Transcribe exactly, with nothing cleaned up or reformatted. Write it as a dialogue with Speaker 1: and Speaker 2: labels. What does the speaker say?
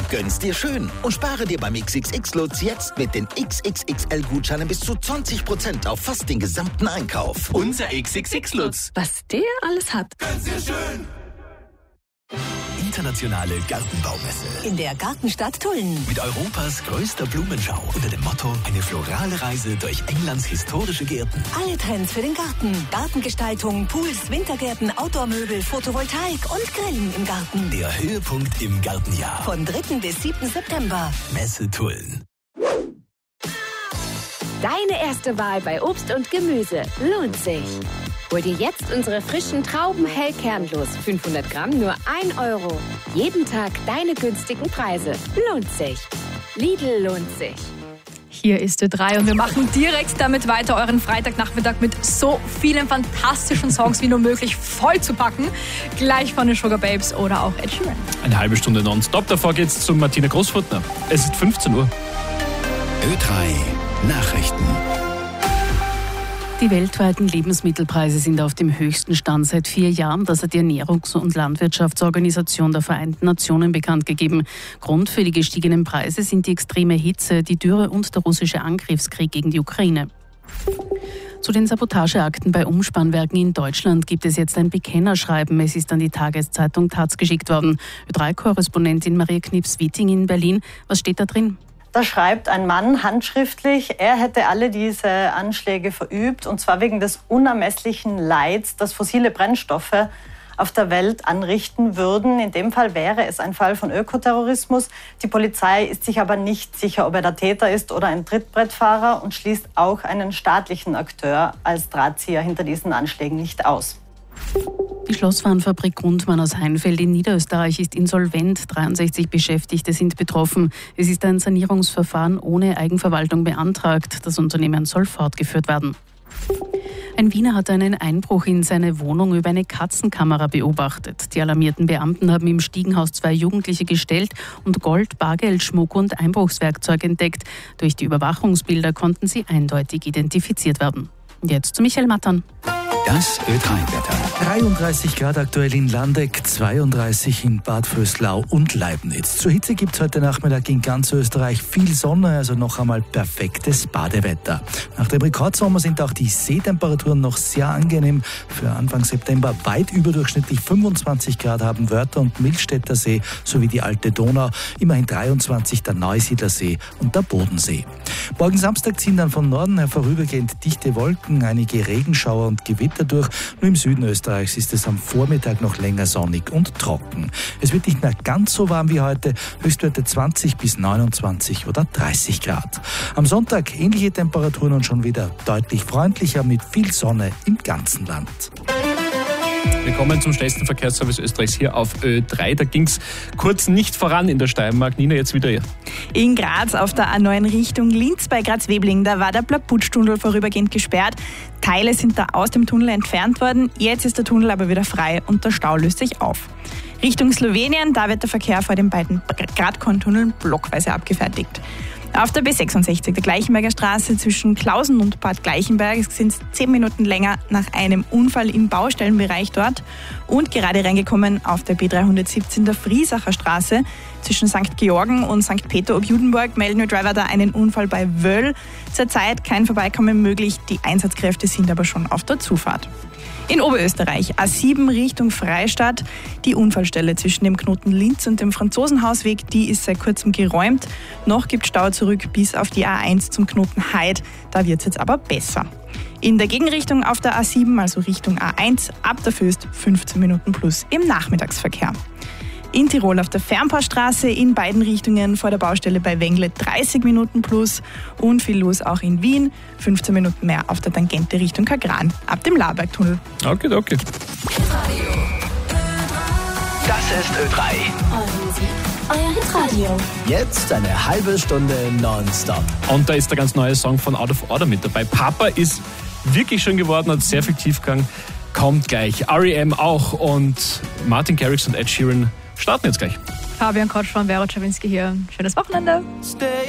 Speaker 1: Gönn's dir schön und spare dir beim X X X-Lutz jetzt mit den X X X L-Gutscheinen bis zu zwanzig Prozent auf fast den gesamten Einkauf.
Speaker 2: Unser X X X-Lutz.
Speaker 3: Was der alles hat.
Speaker 2: Gönn's dir schön.
Speaker 4: Internationale Gartenbaumesse.
Speaker 5: In der Gartenstadt Tulln.
Speaker 4: Mit Europas größter Blumenschau unter dem Motto eine florale Reise durch Englands historische Gärten.
Speaker 5: Alle Trends für den Garten. Gartengestaltung, Pools, Wintergärten, Outdoor-Möbel, Photovoltaik und Grillen im Garten.
Speaker 4: Der Höhepunkt im Gartenjahr.
Speaker 5: Von dritten bis siebten September.
Speaker 4: Messe Tulln.
Speaker 3: Deine erste Wahl bei Obst und Gemüse lohnt sich. Hol dir jetzt unsere frischen Trauben hell kernlos. fünfhundert Gramm nur ein Euro. Jeden Tag deine günstigen Preise. Lohnt sich. Lidl lohnt sich.
Speaker 6: Hier ist Ö drei und wir machen direkt damit weiter, euren Freitagnachmittag mit so vielen fantastischen Songs wie nur möglich voll zu packen. Gleich von den Sugar Babes oder auch Ed Sheeran.
Speaker 7: Eine halbe Stunde nonstop. Davor geht's zu Martina Großfurtner. Es ist fünfzehn Uhr.
Speaker 4: Ö drei Nachrichten.
Speaker 8: Die weltweiten Lebensmittelpreise sind auf dem höchsten Stand seit vier Jahren. Das hat die Ernährungs- und Landwirtschaftsorganisation der Vereinten Nationen bekannt gegeben. Grund für die gestiegenen Preise sind die extreme Hitze, die Dürre und der russische Angriffskrieg gegen die Ukraine. Zu den Sabotageakten bei Umspannwerken in Deutschland gibt es jetzt ein Bekennerschreiben. Es ist an die Tageszeitung Taz geschickt worden. Ö drei Korrespondentin Maria Knips-Witting in Berlin. Was steht da drin?
Speaker 9: Da schreibt ein Mann handschriftlich, er hätte alle diese Anschläge verübt, und zwar wegen des unermesslichen Leids, das fossile Brennstoffe auf der Welt anrichten würden. In dem Fall wäre es ein Fall von Ökoterrorismus. Die Polizei ist sich aber nicht sicher, ob er der Täter ist oder ein Trittbrettfahrer, und schließt auch einen staatlichen Akteur als Drahtzieher hinter diesen Anschlägen nicht aus.
Speaker 8: Die Schlosswarenfabrik Grundmann aus Heinfeld in Niederösterreich ist insolvent. dreiundsechzig Beschäftigte sind betroffen. Es ist ein Sanierungsverfahren ohne Eigenverwaltung beantragt. Das Unternehmen soll fortgeführt werden. Ein Wiener hat einen Einbruch in seine Wohnung über eine Katzenkamera beobachtet. Die alarmierten Beamten haben im Stiegenhaus zwei Jugendliche gestellt und Gold, Bargeld, Schmuck und Einbruchswerkzeug entdeckt. Durch die Überwachungsbilder konnten sie eindeutig identifiziert werden. Jetzt zu Michael Mattern.
Speaker 4: Das Ö drei Wetter.
Speaker 10: dreiunddreißig Grad aktuell in Landeck, zweiunddreißig in Bad Vöslau und Leibniz. Zur Hitze gibt es heute Nachmittag in ganz Österreich viel Sonne, also noch einmal perfektes Badewetter. Nach dem Rekordsommer sind auch die Seetemperaturen noch sehr angenehm. Für Anfang September weit überdurchschnittlich fünfundzwanzig Grad haben Wörther und Millstätter See sowie die Alte Donau. Immerhin dreiundzwanzig der Neusiedler See und der Bodensee. Morgen Samstag ziehen dann von Norden her vorübergehend dichte Wolken, einige Regenschauer und Gewitter durch. Nur im Süden Österreichs ist es am Vormittag noch länger sonnig und trocken. Es wird nicht mehr ganz so warm wie heute, Höchstwerte zwanzig bis neunundzwanzig oder dreißig Grad. Am Sonntag ähnliche Temperaturen und schon wieder deutlich freundlicher mit viel Sonne im ganzen Land.
Speaker 7: Willkommen zum schnellsten Verkehrsservice Österreichs hier auf Ö drei. Da ging es kurz nicht voran in der Steiermark. Nina, jetzt wieder hier.
Speaker 11: In Graz auf der A neun Richtung Linz bei Graz-Webling, da war der Blabutsch-Tunnel vorübergehend gesperrt. Teile sind da aus dem Tunnel entfernt worden. Jetzt ist der Tunnel aber wieder frei und der Stau löst sich auf. Richtung Slowenien, da wird der Verkehr vor den beiden Gradkorn-Tunneln blockweise abgefertigt. Auf der B sechsundsechzig, der Gleichenberger Straße zwischen Klausen und Bad Gleichenberg, sind es zehn Minuten länger nach einem Unfall im Baustellenbereich dort. Und gerade reingekommen auf der B dreihundertsiebzehn, der Friesacher Straße zwischen Sankt Georgen und Sankt Peter ob Judenburg, melden Driver da einen Unfall bei Wöll. Zurzeit kein Vorbeikommen möglich, die Einsatzkräfte sind aber schon auf der Zufahrt. In Oberösterreich, A sieben Richtung Freistadt. Die Unfallstelle zwischen dem Knoten Linz und dem Franzosenhausweg, die ist seit kurzem geräumt. Noch gibt Stau zurück bis auf die A eins zum Knoten Heid. Da wird es jetzt aber besser. In der Gegenrichtung auf der A sieben, also Richtung A eins, ab der Föst fünfzehn Minuten plus im Nachmittagsverkehr. In Tirol auf der Fernpassstraße in beiden Richtungen vor der Baustelle bei Wengle dreißig Minuten plus und viel los auch in Wien, fünfzehn Minuten mehr auf der Tangente Richtung Kagran ab dem Labergtunnel.
Speaker 7: Okay, okay.
Speaker 4: Das ist Ö drei.
Speaker 5: Euer Hitradio.
Speaker 4: Jetzt eine halbe Stunde nonstop.
Speaker 7: Und da ist der ganz neue Song von Out of Order mit dabei. Papa ist wirklich schön geworden, hat sehr viel Tiefgang. Kommt gleich. R E M auch und Martin Garrix und Ed Sheeran starten jetzt gleich.
Speaker 6: Fabian Kotsch von Vero Czawinski hier. Schönes Wochenende.
Speaker 2: Stay